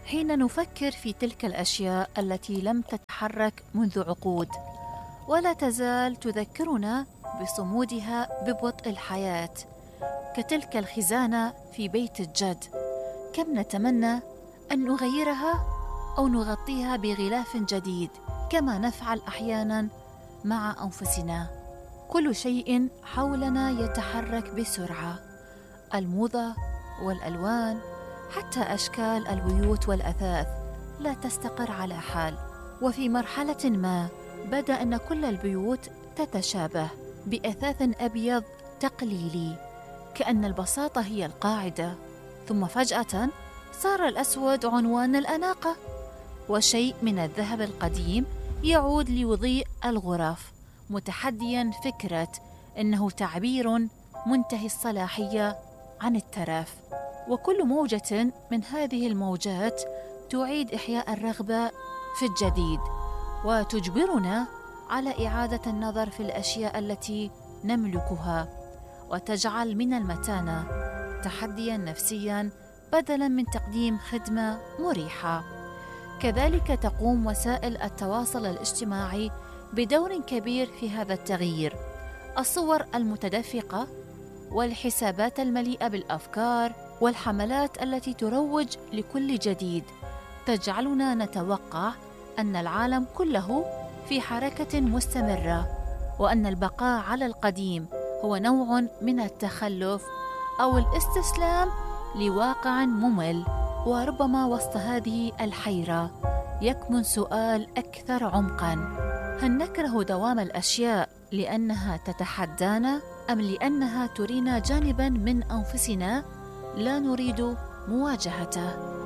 حين نفكر في تلك الأشياء التي لم تتحرك منذ عقود ولا تزال تذكرنا بصمودها ببطء الحياة، كتلك الخزانة في بيت الجد، كم نتمنى أن نغيرها أو نغطيها بغلاف جديد كما نفعل أحياناً مع أنفسنا. كل شيء حولنا يتحرك بسرعة، الموضة والألوان حتى أشكال البيوت والأثاث لا تستقر على حال. وفي مرحلة ما بدأ أن كل البيوت تتشابه بأثاث أبيض تقليدي، كأن البساطة هي القاعدة، ثم فجأة صار الأسود عنوان الأناقة، وشيء من الذهب القديم يعود ليضيء الغرف، متحدياً فكرة إنه تعبير منتهي الصلاحية عن الترف. وكل موجة من هذه الموجات تعيد إحياء الرغبة في الجديد، وتجبرنا على إعادة النظر في الأشياء التي نملكها، وتجعل من المتانة تحدياً نفسياً بدلاً من تقديم خدمة مريحة. كذلك تقوم وسائل التواصل الاجتماعي بدور كبير في هذا التغيير. الصور المتدفقة والحسابات المليئة بالأفكار والحملات التي تروج لكل جديد تجعلنا نتوقع أن العالم كله في حركة مستمرة، وأن البقاء على القديم هو نوع من التخلف أو الاستسلام لواقع ممل. وربما وسط هذه الحيرة يكمن سؤال أكثر عمقاً: هل نكره دوام الأشياء لأنها تتحدانا، أم لأنها ترينا جانباً من أنفسنا لا نريد مواجهته؟